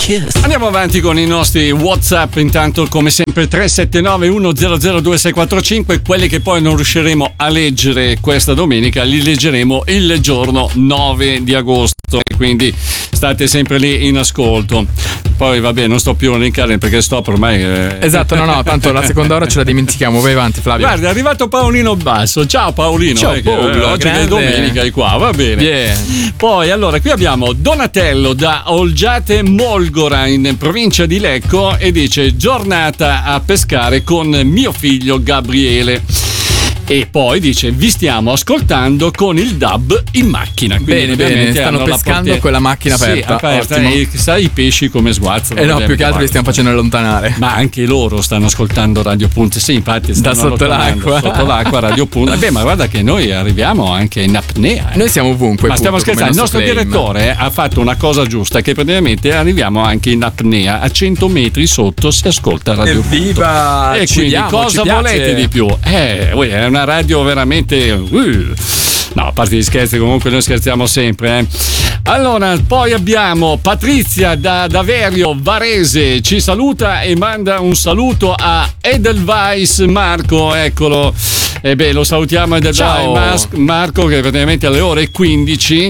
kiss. Andiamo avanti con i nostri WhatsApp, intanto come sempre 379 100 2645, quelli che poi non riusciremo a leggere questa domenica li leggeremo il giorno 9 di agosto, quindi state sempre lì in ascolto. Poi vabbè, non sto più a linkare perché stop ormai. Esatto, no, tanto la seconda ora ce la dimentichiamo. Vai avanti, Flavio. Guarda, è arrivato Paolino Basso. Ciao Paolino. Ciao Paolo, oggi è domenica è qua, va bene. Yeah. Poi allora qui abbiamo Donatello da Olgiate Molgora in provincia di Lecco e dice: giornata a pescare con mio figlio Gabriele. E poi dice: vi stiamo ascoltando con il DAB in macchina. Quindi bene, stanno pescando con la macchina aperta. Sì, aperta, e sai i pesci come sguazzano. No, più che altro li stiamo facendo allontanare. Ma anche loro stanno ascoltando Radio Punto. Sì, infatti stanno da sotto l'acqua. Sotto l'acqua Radio Punto. Beh, ma guarda che noi arriviamo anche in apnea. Noi siamo ovunque. Ma stiamo scherzando. Il nostro direttore ha fatto una cosa giusta, che praticamente arriviamo anche in apnea. A 100 metri sotto si ascolta Radio Punto. Evviva! E quindi cosa volete di più? È una radio veramente no, a parte gli scherzi, comunque noi scherziamo sempre. Allora, poi abbiamo Patrizia da Verio Varese, ci saluta e manda un saluto a Edelweiss Marco, eccolo. E lo salutiamo Edelweiss Marco, che praticamente alle ore 15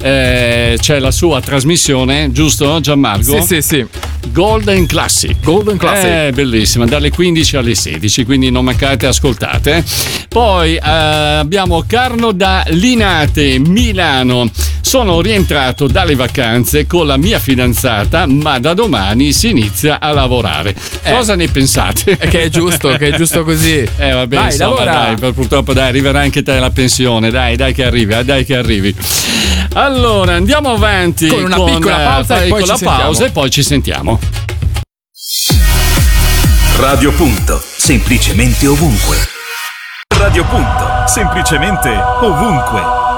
c'è la sua trasmissione, giusto Gianmarco? Sì. Golden Classic. Bellissima, dalle 15 alle 16, quindi non mancate, ascoltate. Poi abbiamo Carlo da Linate, Milano. Sono rientrato dalle vacanze con la mia fidanzata, ma da domani si inizia a lavorare. Cosa ne pensate? Che è giusto così. Vabbè, dai, insomma, dai, purtroppo arriverà anche te la pensione. Dai che arrivi. Allora, andiamo avanti con una piccola pausa e poi ci sentiamo. Radio Punto, semplicemente ovunque. Radio Punto, semplicemente ovunque.